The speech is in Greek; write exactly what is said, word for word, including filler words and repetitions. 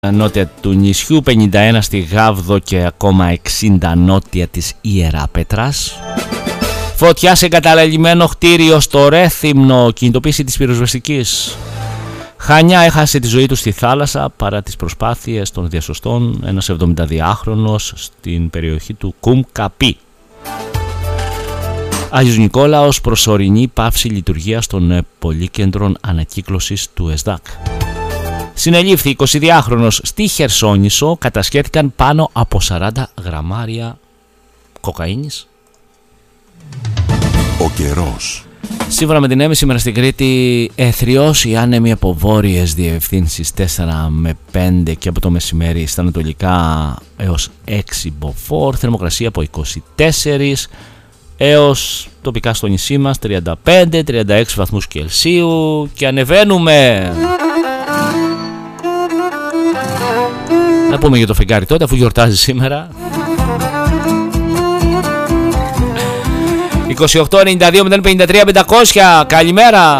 νότια του νησιού, πενήντα ένα στη Γάβδο και ακόμα εξήντα νότια της Ιεράπετρας. Φωτιά σε εγκαταλελειμμένο κτίριο στο Ρέθυμνο, κινητοποίηση της πυροσβεστικής. Χανιά έχασε τη ζωή του στη θάλασσα παρά τις προσπάθειες των διασωστών, ένας εβδομηνταδυάχρονος στην περιοχή του Κουμκαπί. Άγιος Νικόλαος, προσωρινή πάυση λειτουργίας των πολυκέντρων ανακύκλωσης του ΕΣΔΑΚ. Συνελήφθη εικοσιδυάχρονος στη Χερσόνησο, κατασχέθηκαν πάνω από σαράντα γραμμάρια κοκαίνης. Ο καιρός. Σύμφωνα με την ΕΜΗ, σήμερα στην Κρήτη εθριός, οι άνεμοι από βόρειες διευθύνσεις τέσσερα με πέντε και από το μεσημέρι στα ανατολικά έως έξι μποφόρ, θερμοκρασία από είκοσι τέσσερα έως τοπικά στο νησί μας τριάντα πέντε τριάντα έξι βαθμούς Κελσίου και ανεβαίνουμε. Να πούμε για το φεγγάρι τότε, αφού γιορτάζει σήμερα. είκοσι οκτώ ενενήντα δύο μηδέν πενήντα τρία πεντακόσια. Καλημέρα.